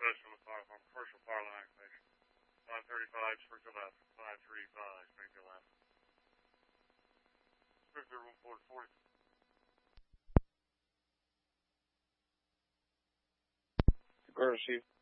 west from the fire farm, commercial power line activation. 535, Springfield left. 535, Springfield left. Springfield room 440. Go receive.